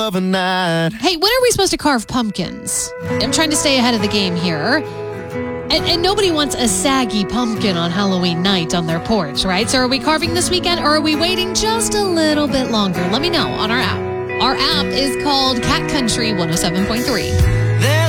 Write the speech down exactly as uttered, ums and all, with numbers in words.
of a night. Hey, when are we supposed to carve pumpkins? I'm trying to stay ahead of the game here. And, and nobody wants a saggy pumpkin on Halloween night on their porch, right? So are we carving this weekend or are we waiting just a little bit longer? Let me know on our app. Our app is called Cat Country one oh seven point three.